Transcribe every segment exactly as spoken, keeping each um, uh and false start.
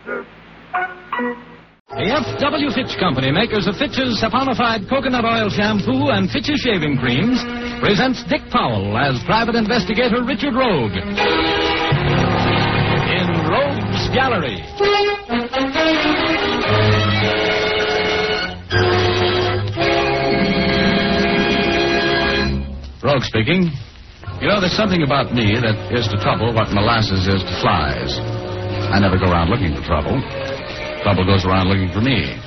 The F W Fitch Company, makers of Fitch's saponified coconut oil shampoo and Fitch's shaving creams, presents Dick Powell as private investigator Richard Rogue in Rogue's Gallery. Rogue speaking. You know, there's something about me that is to trouble what molasses is to flies. I never go around looking for trouble. Trouble goes around looking for me.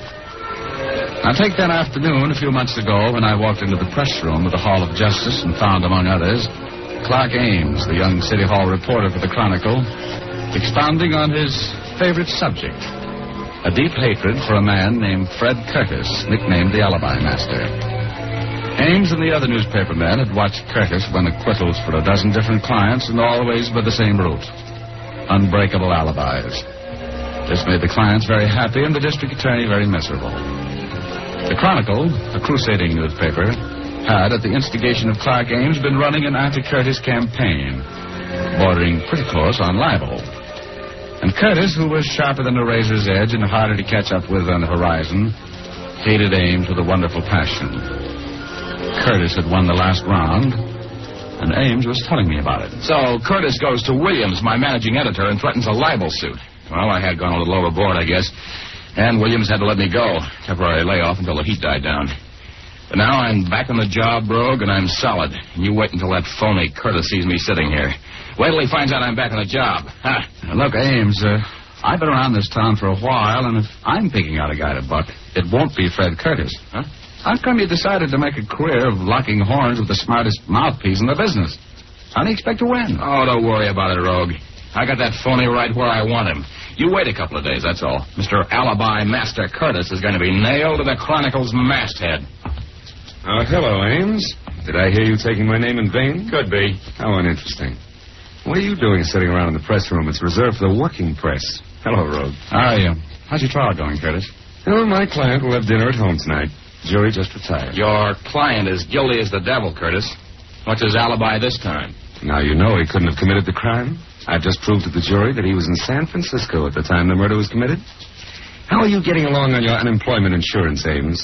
Now, take that afternoon a few months ago when I walked into the press room of the Hall of Justice and found, among others, Clark Ames, the young City Hall reporter for the Chronicle, expounding on his favorite subject, a deep hatred for a man named Fred Curtis, nicknamed the Alibi Master. Ames and the other newspaper men had watched Curtis win acquittals for a dozen different clients and always by the same route: unbreakable alibis. This made the clients very happy and the district attorney very miserable. The Chronicle, a crusading newspaper, had, at the instigation of Clark Ames, been running an anti-Curtis campaign, bordering pretty close on libel. And Curtis, who was sharper than a razor's edge and harder to catch up with on the horizon, hated Ames with a wonderful passion. Curtis had won the last round, and Ames was telling me about it. So Curtis goes to Williams, my managing editor, and threatens a libel suit. Well, I had gone a little overboard, I guess, and Williams had to let me go. Temporary layoff until the heat died down. But now I'm back on the job, Rogue, and I'm solid. And you wait until that phony Curtis sees me sitting here. Wait till he finds out I'm back on the job. Huh? Look, Ames, uh, I've been around this town for a while, and if I'm picking out a guy to buck, it won't be Fred Curtis. Huh? How come you decided to make a career of locking horns with the smartest mouthpiece in the business? How do you expect to win? Oh, don't worry about it, Rogue. I got that phony right where I want him. You wait a couple of days, that's all. Mister Alibi Master Curtis is going to be nailed to the Chronicle's masthead. Oh, hello, Ames. Did I hear you taking my name in vain? Could be. How uninteresting. What are you doing sitting around in the press room? It's reserved for the working press. Hello, Rogue. How are you? How's your trial going, Curtis? Oh, my client will have dinner at home tonight. Jury just retired. Your client is guilty as the devil, Curtis. What's his alibi this time? Now you know he couldn't have committed the crime. I've just proved to the jury that he was in San Francisco at the time the murder was committed. How are you getting along on your unemployment insurance, Ames?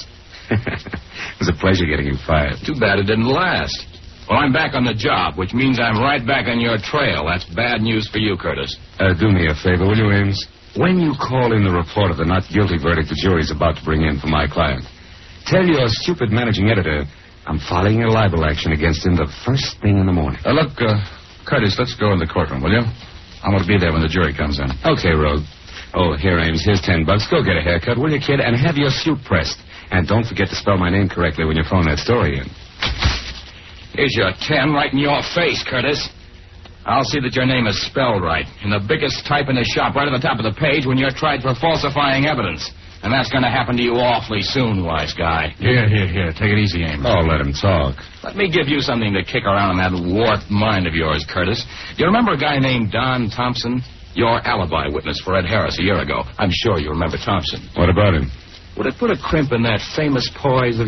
It was a pleasure getting you fired. Too bad it didn't last. Well, I'm back on the job, which means I'm right back on your trail. That's bad news for you, Curtis. Uh, do me a favor, will you, Ames? When you call in the report of the not guilty verdict the jury's about to bring in for my client, tell your stupid managing editor I'm filing a libel action against him the first thing in the morning. Uh, look, uh, Curtis, let's go in the courtroom, will you? I'm going to be there when the jury comes in. Okay, Rogue. Oh, here, Ames, here's ten bucks. Go get a haircut, will you, kid? And have your suit pressed. And don't forget to spell my name correctly when you phone that story in. Here's your ten right in your face, Curtis. I'll see that your name is spelled right. In the biggest type in the shop, right at the top of the page when you're tried for falsifying evidence. And that's going to happen to you awfully soon, wise guy. Here, here, here. Take it easy, Ames. Oh, let him talk. Let me give you something to kick around in that warped mind of yours, Curtis. Do you remember a guy named Don Thompson? Your alibi witness for Ed Harris a year ago. I'm sure you remember Thompson. What about him? Would it put a crimp in that famous poise of